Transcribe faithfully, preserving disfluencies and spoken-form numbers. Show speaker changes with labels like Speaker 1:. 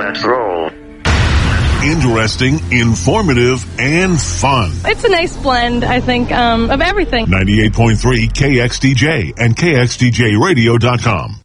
Speaker 1: Let's roll.
Speaker 2: Interesting, informative, and fun.
Speaker 3: It's a nice blend, I think, um, of everything.
Speaker 2: ninety-eight point three K X D J and K X D J radio dot com.